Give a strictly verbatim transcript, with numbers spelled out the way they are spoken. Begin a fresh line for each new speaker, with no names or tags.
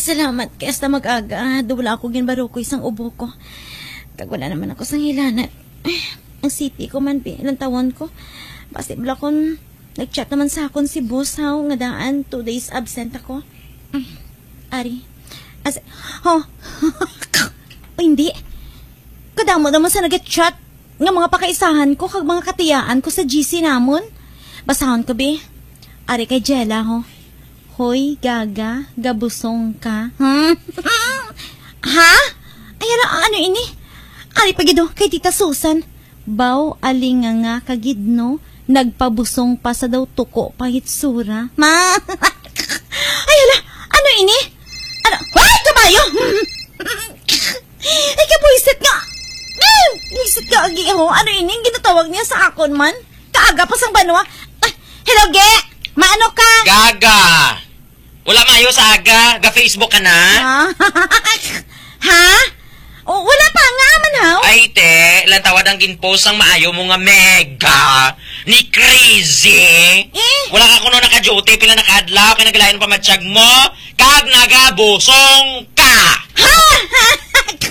salamat kaya hasta mag-aga. Dula ako ginbaro ko isang ubo ko. Kag wala naman ako sang hilanat. Ang city ko man, ilang tawon ko. Pasibla kon, nag-chat naman sa akon si boss, ha, nga daan, two days absent ako. Ari, as, oh, o hindi. Kadamo naman sa nag-chat nga mga pakaisahan ko, kag mga katiyaan ko sa G C namon. Basahon ko, be. Ari kay Jella, ho. Hoy, gaga, gabusong ka. Hmm? Ha? Ayan, ano ini? Ari pagido, kay Tita Susan. Baw, alinga nga kagidno, nagpabusong pa sa daw tuko pahitsura. Ma! Ayala, ano ini? Ano? Ay, kabayo! Ay, kabuisit nga! Ay, buisit ka, agi, ho. Ano ini? Ginatawag niya sa akon man? Kaaga pa sang banwa. Ay, hello, Ge! Maano ka?
Gaga! Wala mayo sa aga. Ga-Facebook ka na?
Ha? Ha? O, wala pa nga man, ha?
Ay, te. Ilang tawad ang ginpost ang maayo mo nga mega. Ni crazy.
Eh?
Wala ka kuno naka-duty. Pila naka-adlaw. Kaya naglayan pa matsyag mo. Kag nagabusong ka.
Ha?